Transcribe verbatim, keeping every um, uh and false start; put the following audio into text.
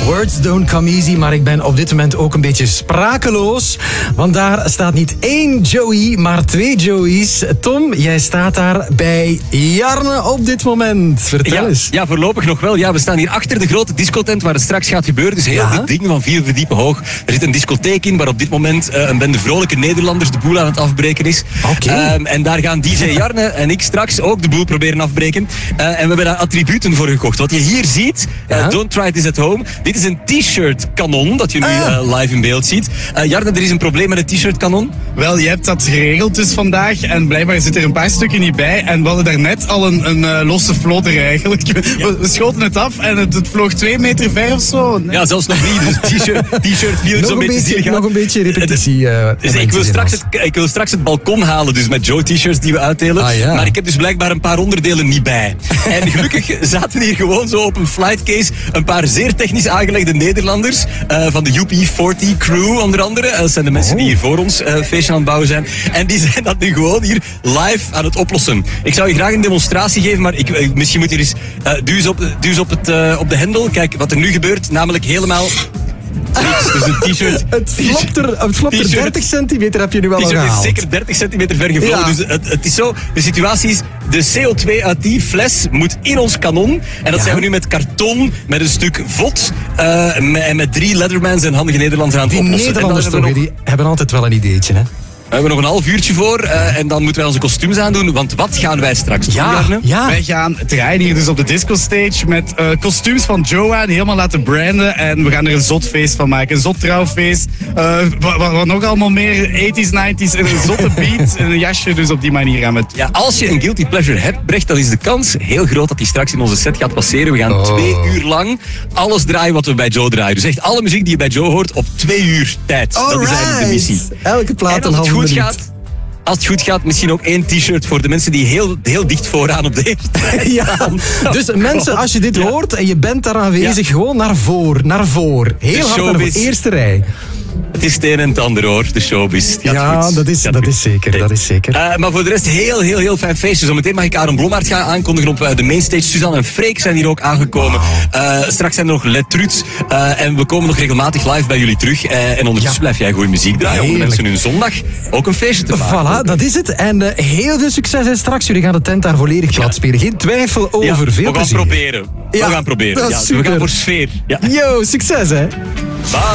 Words don't come easy, maar ik ben op dit moment ook een beetje sprakeloos. Want daar staat niet één Joey, maar twee Joey's. Tom, jij staat daar bij Jarne op dit moment. Vertel ja, eens. Ja, voorlopig nog wel. Ja, we staan hier achter de grote discotent waar het straks gaat gebeuren. Dus heel Ja? dit ding van vier verdiepen hoog. Er zit een discotheek in waar op dit moment uh, een bende vrolijke Nederlanders de boel aan het afbreken is. Oké. Um, en daar gaan D J Jarne en ik straks ook de boel proberen afbreken. Uh, en we hebben daar attributen voor gekocht. Wat je hier ziet, uh, Ja? Don't Try This at Home. Dit is een t-shirt kanon dat je nu uh, live in beeld ziet. Uh, Jarne, er is een probleem met het t-shirt kanon. Wel, je hebt dat geregeld dus vandaag en blijkbaar zit er een paar stukken niet bij. En we hadden daarnet al een, een uh, losse floter eigenlijk. We, we schoten het af en het, het vloog twee meter ver of zo. Nee. Ja, zelfs nog niet. Dus t-shirt, t-shirt viel Nog zo'n een beetje beetje, zielig nog aan. een beetje repetitie. Uh, Dus ik wil, straks het, ik wil straks het balkon halen, dus met Joe-t-shirts die we uitdelen. Ah, ja. Maar ik heb dus blijkbaar een paar onderdelen niet bij. En gelukkig zaten hier gewoon zo op een flightcase een paar zeer technisch aangelegde Nederlanders. Uh, van de U P veertig crew onder andere. Uh, dat zijn de mensen Oh. die hier voor ons uh, feestje aan het bouwen zijn. En die zijn dat nu gewoon hier live aan het oplossen. Ik zou je graag een demonstratie geven, maar ik, uh, misschien moet je eens uh, duw eens op, duw eens op, het, uh, op de hendel. Kijk wat er nu gebeurt, namelijk helemaal... niks. Dus een t-shirt... Het flopt er, het flopt er t-shirt- dertig centimeter heb je nu wel al Die is gehaald. zeker dertig centimeter ver gevlogen. Ja. Dus het, het is zo, de situatie is, de C O twee uit die fles moet in ons kanon. En dat Ja. zijn we nu met karton, met een stuk vod, uh, met, en met drie Leathermans en handige Nederlanders aan het Die oplossen. Nederlanders En toch, dan hè, hebben we, nog, die hebben altijd wel een ideetje, hè? we hebben nog een half uurtje voor uh, en dan moeten wij onze kostuums aandoen. Want wat gaan wij straks doen, Ja, Jarne? ja. Wij gaan draaien hier dus op de disco stage met uh, kostuums van Joe aan, helemaal laten branden. En we gaan er een zot feest van maken. Een zot trouwfeest. Uh, wat, wat, wat nog allemaal meer, tachtiger, negentiger, een zotte beat en een jasje. Dus op die manier gaan we het. Ja, als je een guilty pleasure hebt, Brecht, dan is de kans heel groot dat die straks in onze set gaat passeren. We gaan Oh. twee uur lang alles draaien wat we bij Joe draaien. Dus echt alle muziek die je bij Joe hoort op twee uur tijd. Dat is eigenlijk de missie. Elke plaat En een als het halve goed minuut. gaat, als het goed gaat, misschien ook één t-shirt voor de mensen die heel, heel dicht vooraan op de eerste rij Ja, staan. dus mensen, als je dit Ja. hoort en je bent daar aanwezig, Ja. gewoon naar voor, naar voor. Heel De hard naar showbiz. voor, eerste rij. Het is het een en het ander hoor, de showbiz. Het gaat Ja, goed. dat is, Het gaat dat goed. is zeker, dat is zeker. Uh, maar voor de rest heel, heel, heel fijn feestje. Zometeen mag ik Aaron Blommaert gaan aankondigen op uh, de mainstage. Suzanne en Freek zijn hier ook aangekomen. Uh, straks zijn er nog Let Truts. Uh, en we komen nog regelmatig live bij jullie terug. Uh, en ondertussen Ja. blijf jij goede muziek draaien. Om de Heerlijk. mensen hun zondag ook een feestje te maken. Voilà, dat is het. En uh, heel veel succes en straks. Jullie gaan de tent daar volledig plat spelen. Geen twijfel over. Ja, Veel we gaan plezier. proberen. We Ja, gaan proberen. dat is Ja, we super. gaan voor sfeer. Ja. Yo, succes hè. Bye.